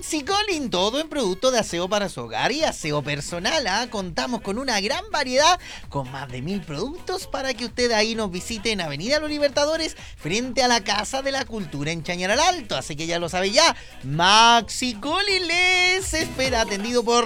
Maxi Colin, todo en producto de aseo para su hogar y aseo personal. Contamos con una gran variedad, con más de 1000 productos para que usted ahí nos visite en Avenida Los Libertadores, frente a la Casa de la Cultura en Chañaral Alto. Así que ya lo sabe ya, Maxi Colin les espera, atendido por